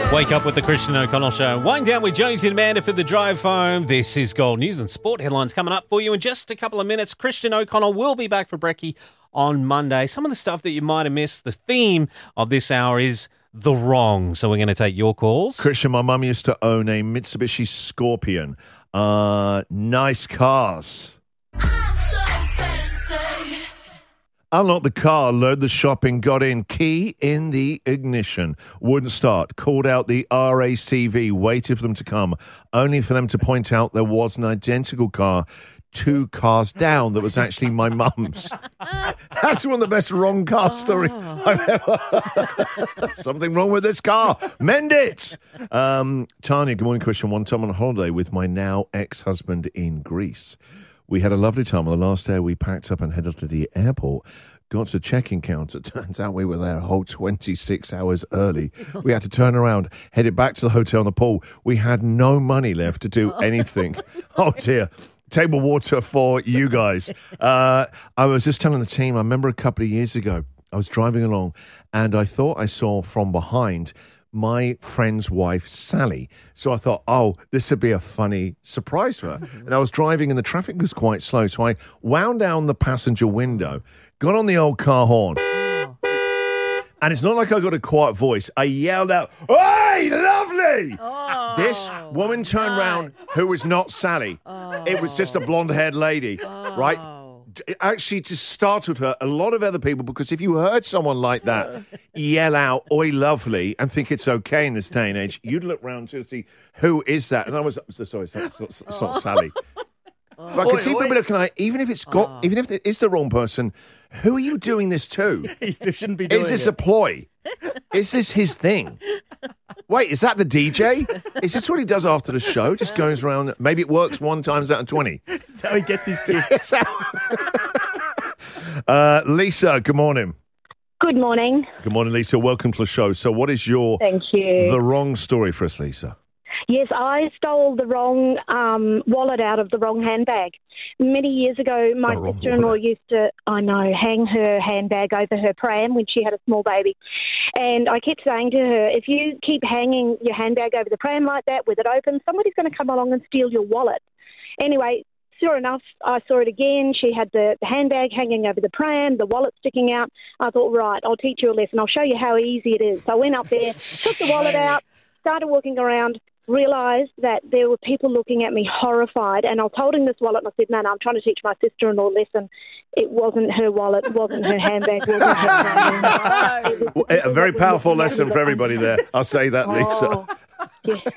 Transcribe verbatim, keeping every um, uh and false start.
Wake up with the Christian O'Connell Show. Wind down with Jonesy and Amanda for the drive home. This is Gold News and Sport headlines coming up for you in just a couple of minutes. Christian O'Connell will be back for Brekkie on Monday. Some of the stuff that you might have missed. The theme of this hour is the wrong. So we're going to take your calls. Christian, my mum used to own a Mitsubishi Scorpion. Uh, nice cars. Unlocked the car, load the shopping, got in, key in the ignition. Wouldn't start. Called out the R A C V, waited for them to come, only for them to point out there was an identical car two cars down that was actually my mum's. That's one of the best wrong car stories I've ever. Something wrong with this car. Mend it. Um, Tanya, good morning, Christian. One time on holiday with my now ex-husband in Greece. We had a lovely time. On the last day, we packed up and headed to the airport. Got to check-in counter. Turns out we were there a whole twenty-six hours early. We had to turn around, headed back to the hotel on the pool. We had no money left to do anything. Oh, dear. Table water for you guys. Uh, I was just telling the team, I remember a couple of years ago, I was driving along and I thought I saw from behind my friend's wife, Sally. So I thought, oh, this would be a funny surprise for her. And I was driving and the traffic was quite slow. So I wound down the passenger window, got on the old car horn. And it's not like I got a quiet voice. I yelled out, "Hey, lovely!" Oh, this woman turned no. round who was not Sally. Oh. It was just a blonde-haired lady, Oh. right? It actually just startled her, a lot of other people, because if you heard someone like that yell out, "Oi, lovely," and think it's okay in this day and age, you'd look round to see, who is that? And I was, so sorry, it's not, it's not, it's not Sally. But I can Oi, see oi. people looking like, even if it's got, Oh. even if it is the wrong person, who are you doing this to? You shouldn't be doing Is this it. a ploy? Is this his thing? Wait, is that the D J? Is this what he does after the show? Just goes around, maybe it works one times out of twenty. That's how he gets his gigs. uh, Lisa, good morning. Good morning. Good morning, Lisa. Welcome to the show. So what is your Thank you. the wrong story for us, Lisa? Yes, I stole the wrong um, wallet out of the wrong handbag. Many years ago, my The wrong sister-in-law wallet. used to, I know, hang her handbag over her pram when she had a small baby. And I kept saying to her, if you keep hanging your handbag over the pram like that with it open, somebody's going to come along and steal your wallet. Anyway, sure enough, I saw it again. She had the, the handbag hanging over the pram, the wallet sticking out. I thought, right, I'll teach you a lesson. I'll show you how easy it is. So I went up there, took the wallet out, started walking around, realised that there were people looking at me horrified, and I was holding this wallet and I said, no, no, I'm trying to teach my sister-in-law a lesson. It wasn't her wallet, it wasn't her handbag, it wasn't her phone. Well, a very powerful lesson for everybody there. I'll say that, Lisa. Oh, yeah.